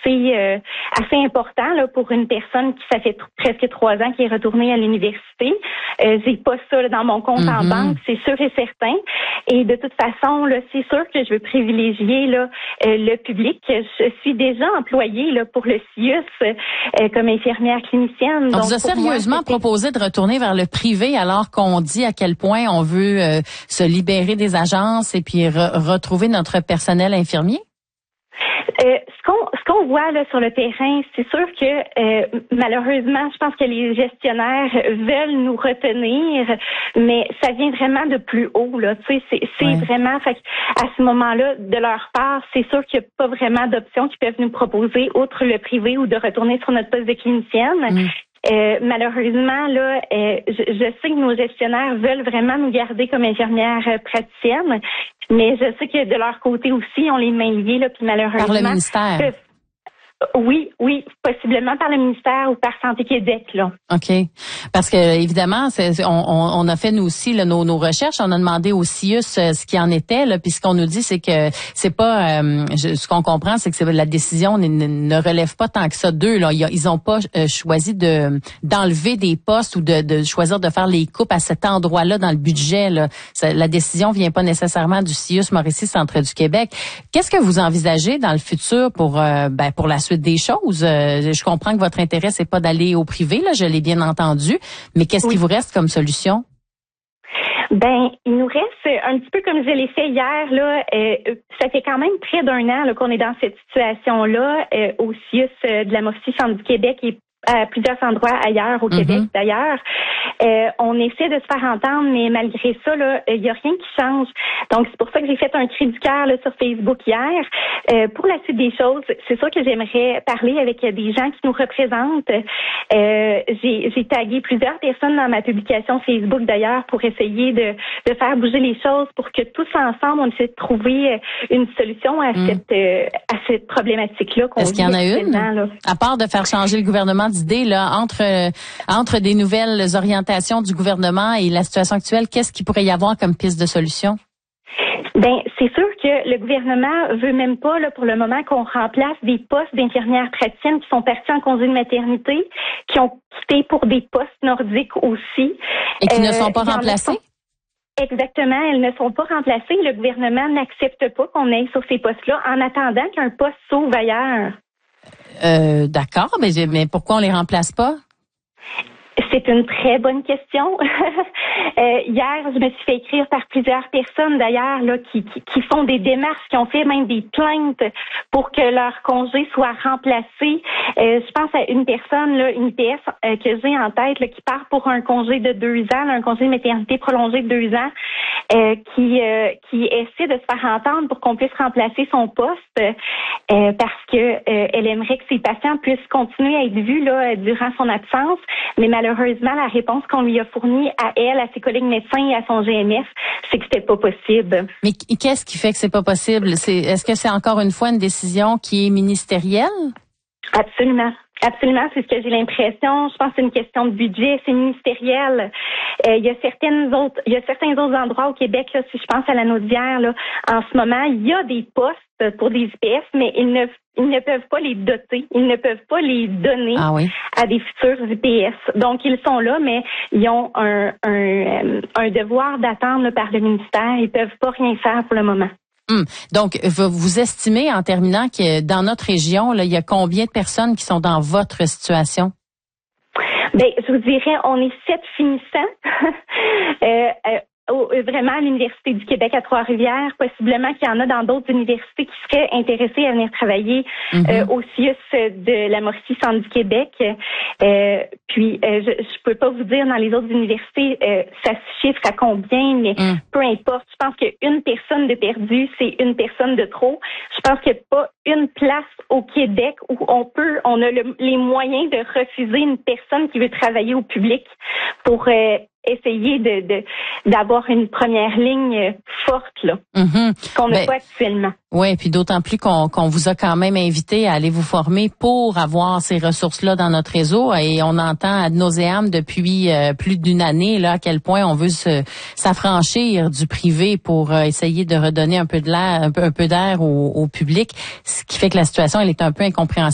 assez important là pour une personne qui ça fait presque 3 ans qui est retournée à l'université. J'ai pas ça là, dans mon compte en banque, c'est sûr et certain. Et de toute façon, là, c'est sûr que je veux privilégier là le public. Je suis déjà employée là pour le CIUS comme infirmière clinicienne. On vous a sérieusement proposé de retourner vers le privé alors qu'on dit à quel point on veut se libérer des agences et puis retrouver notre personnel infirmier? Ce qu'on voit là sur le terrain, c'est sûr que malheureusement, je pense que les gestionnaires veulent nous retenir, mais ça vient vraiment de plus haut là. Tu sais, c'est vraiment. Fait à ce moment-là, de leur part, c'est sûr qu'il n'y a pas vraiment d'options qu'ils peuvent nous proposer outre le privé ou de retourner sur notre poste de clinicienne. Malheureusement, là, je sais que nos gestionnaires veulent vraiment nous garder comme infirmières praticiennes, mais je sais que de leur côté aussi, on les mains liées, là, puis malheureusement. Par le ministère. Oui, possiblement par le ministère ou par Santé Québec, là. OK. Parce que évidemment, on a fait nous aussi là, nos recherches, on a demandé au CIUS ce qui en était là, puis ce qu'on nous dit c'est que c'est pas ce qu'on comprend c'est que la décision ne relève pas tant que ça d'eux là, ils ont pas choisi d'enlever des postes ou de choisir de faire les coupes à cet endroit-là dans le budget là. La décision vient pas nécessairement du CIUS Mauricie Centre du Québec. Qu'est-ce que vous envisagez dans le futur pour la suite des choses? Je comprends que votre intérêt, c'est pas d'aller au privé, là, je l'ai bien entendu, mais qu'est-ce qui vous reste comme solution? Ben, il nous reste un petit peu comme je l'ai fait hier, là, ça fait quand même près d'1 an là, qu'on est dans cette situation-là au CIUS de la Mauricie Centre du Québec et à plusieurs endroits ailleurs au Québec d'ailleurs. On essaie de se faire entendre, mais malgré ça, là, il n'y a rien qui change. Donc, c'est pour ça que j'ai fait un cri du cœur là, sur Facebook hier. Pour la suite des choses, c'est sûr que j'aimerais parler avec des gens qui nous représentent. J'ai tagué plusieurs personnes dans ma publication Facebook d'ailleurs pour essayer de faire bouger les choses pour que tous ensemble, on essaie de trouver une solution à cette problématique-là. Est-ce qu'il y en a une? Là. À part de faire changer le gouvernement d'idées, là, entre des nouvelles orientations du gouvernement et la situation actuelle, qu'est-ce qu'il pourrait y avoir comme piste de solution? Ben, c'est sûr que le gouvernement veut même pas, là, pour le moment, qu'on remplace des postes d'infirmières praticiennes qui sont partis en congé de maternité, qui ont quitté pour des postes nordiques aussi. Et qui ne sont pas remplacés? Exactement, elles ne sont pas remplacées. Le gouvernement n'accepte pas qu'on aille sur ces postes-là en attendant qu'un poste s'ouvre ailleurs. D'accord, mais pourquoi on les remplace pas? C'est une très bonne question. Hier, je me suis fait écrire par plusieurs personnes d'ailleurs là qui font des démarches, qui ont fait même des plaintes pour que leur congé soit remplacé. Je pense à une personne, là, une IPS que j'ai en tête, là, qui part pour un congé de 2 ans, là, un congé de maternité prolongé de 2 ans, qui essaie de se faire entendre pour qu'on puisse remplacer son poste parce que elle aimerait que ses patients puissent continuer à être vus là durant son absence, mais malheureusement, la réponse qu'on lui a fournie à elle, à ses collègues médecins et à son GMF, c'est que c'était pas possible. Mais qu'est-ce qui fait que c'est pas possible? Est-ce que c'est encore une fois une décision qui est ministérielle? Absolument. Absolument, c'est ce que j'ai l'impression. Je pense que c'est une question de budget, c'est ministériel. Il y a certains autres endroits au Québec, là, si je pense à la Naudière, là, en ce moment, il y a des postes pour des IPS, mais ils ne peuvent pas les doter, ils ne peuvent pas les donner à des futurs IPS. Donc, ils sont là, mais ils ont un devoir d'attendre par le ministère. Ils peuvent pas rien faire pour le moment. Donc, vous estimez, en terminant, que dans notre région, là, il y a combien de personnes qui sont dans votre situation? Ben, je vous dirais, on est 7 finissants. Vraiment à l'Université du Québec à Trois-Rivières, possiblement qu'il y en a dans d'autres universités qui seraient intéressées à venir travailler au CIUS de la Mauricie Centre du Québec. Puis je peux pas vous dire dans les autres universités ça se chiffre à combien, mais peu importe. Je pense qu'une personne de perdue, c'est une personne de trop. Je pense qu'il n'y a pas une place au Québec où on a les moyens de refuser une personne qui veut travailler au public pour essayer d'avoir une première ligne forte là qu'on n'a pas actuellement. Oui, puis d'autant plus qu'on vous a quand même invité à aller vous former pour avoir ces ressources-là dans notre réseau et on entend ad nauseam depuis plus d'une année là à quel point on veut s'affranchir du privé pour essayer de redonner un peu d'air au public, ce qui fait que la situation elle est un peu incompréhensible.